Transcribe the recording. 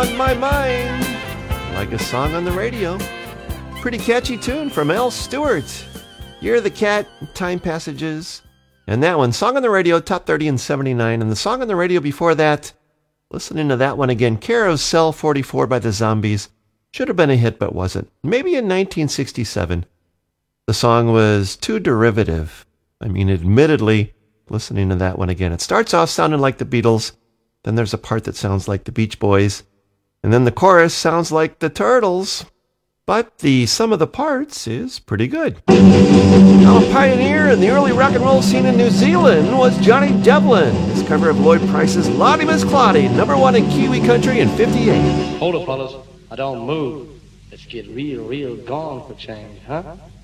on my mind, like a song on the radio. Pretty catchy tune from Al Stewart. You're the Cat, Time Passages. And that one, Song on the Radio, top 30 in 79. And the song on the radio before that, listening to that one again, Carousel 44 by the Zombies. Should have been a hit, but wasn't. Maybe in 1967. The song was too derivative. I mean, admittedly, listening to that one again, it starts off sounding like the Beatles. Then there's a part that sounds like the Beach Boys. And then the chorus sounds like the Turtles. But the sum of the parts is pretty good. Now a pioneer in the early rock and roll scene in New Zealand was Johnny Devlin. His cover of Lloyd Price's Lottie Miss Claudie, #1 in Kiwi country in 58. Hold it, fellas. I don't move. Let's get real gone for change, huh?